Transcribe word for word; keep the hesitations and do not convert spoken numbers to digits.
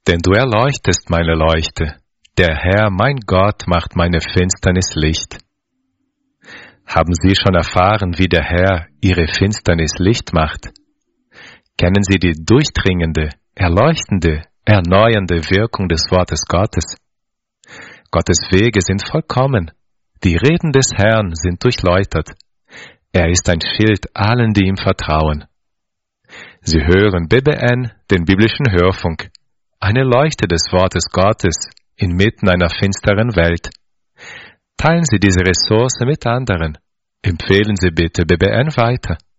Denn du erleuchtest meine Leuchte. Der Herr, mein Gott, macht meine Finsternis Licht. Haben Sie schon erfahren, wie der Herr Ihre Finsternis Licht macht? Kennen Sie die durchdringende, erleuchtende, erneuernde Wirkung des Wortes Gottes? Gottes Wege sind vollkommen. Die Reden des Herrn sind durchläutert. Er ist ein Schild allen, die ihm vertrauen. Sie hören B B N, den biblischen Hörfunk, eine Leuchte des Wortes Gottes inmitten einer finsteren Welt. Teilen Sie diese Ressource mit anderen. Empfehlen Sie bitte B B N weiter.